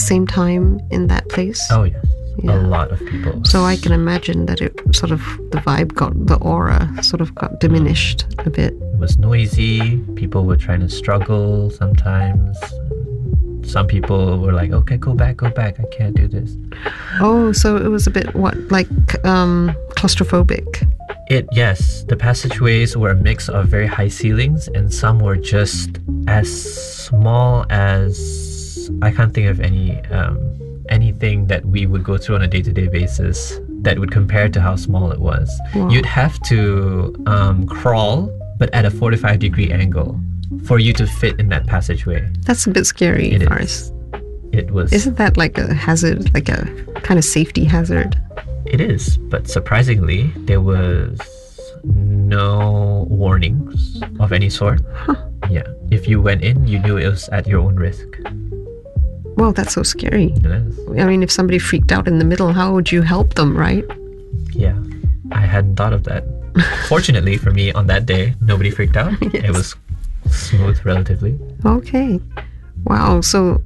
same time in that place? Oh, yes. Yeah. A lot of people. So I can imagine that it sort of, the vibe the aura sort of got diminished a bit. It was noisy. People were trying to struggle sometimes. Some people were like, okay, go back. I can't do this. Oh, so it was a bit, claustrophobic? Yes, the passageways were a mix of very high ceilings and some were just as small as, I can't think of anything that we would go through on a day-to-day basis that would compare to how small it was. Wow. You'd have to crawl, but at a 45-degree angle for you to fit in that passageway. That's a bit scary, It Faris. It was. Isn't that like a hazard, like a kind of safety hazard? It is, but surprisingly, there was no warnings of any sort. Huh. Yeah, if you went in, you knew it was at your own risk. Well, that's so scary. It is. I mean, if somebody freaked out in the middle, how would you help them, right? Yeah, I hadn't thought of that. Fortunately for me, on that day, nobody freaked out. Yes. It was smooth, relatively. Okay. Wow. So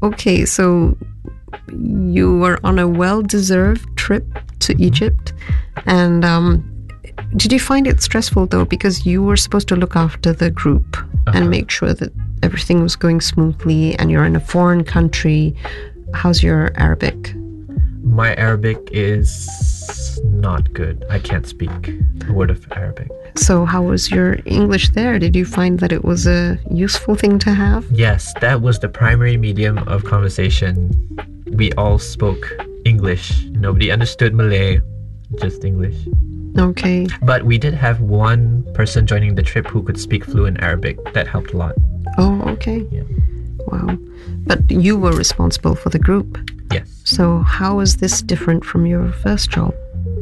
you were on a well-deserved trip to Egypt. And did you find it stressful, though? Because you were supposed to look after the group and make sure that everything was going smoothly, and you're in a foreign country. How's your Arabic? My Arabic is not good. I can't speak a word of Arabic. So how was your English there? Did you find that it was a useful thing to have? Yes, that was the primary medium of conversation. We all spoke English. Nobody understood Malay, just English. Okay. But we did have one person joining the trip who could speak fluent Arabic. That helped a lot. Oh, okay. Yeah. Wow. But you were responsible for the group. Yes. So how is this different from your first job?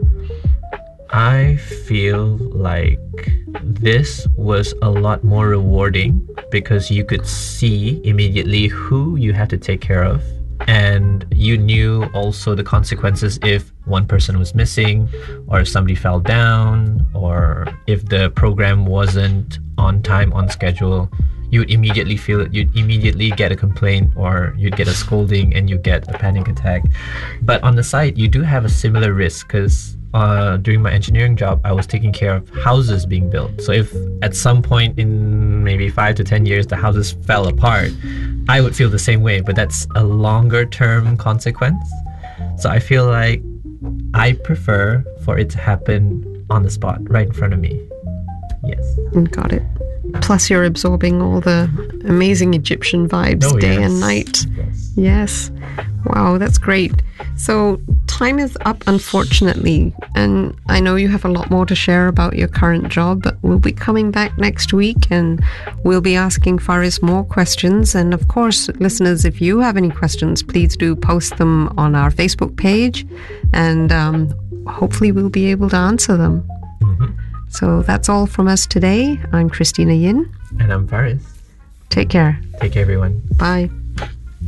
I feel like this was a lot more rewarding because you could see immediately who you had to take care of, and you knew also the consequences if one person was missing, or if somebody fell down, or if the program wasn't on time, on schedule. You'd immediately feel it. You'd immediately get a complaint, or you'd get a scolding, and you get a panic attack. But on the side, you do have a similar risk because during my engineering job, I was taking care of houses being built. So if at some point in maybe 5 to 10 years the houses fell apart, I would feel the same way, but that's a longer term consequence. So I feel like I prefer for it to happen on the spot, right in front of me. Yes. Got it. Plus you're absorbing all the amazing Egyptian vibes day and night. Yes. Wow, that's great. So time is up, unfortunately, and I know you have a lot more to share about your current job, but we'll be coming back next week and we'll be asking Faris more questions. And of course, listeners, if you have any questions, please do post them on our Facebook page, and hopefully we'll be able to answer them. Mm-hmm. So that's all from us today. I'm Christina Yin. And I'm Faris. Take care. Take care, everyone. Bye.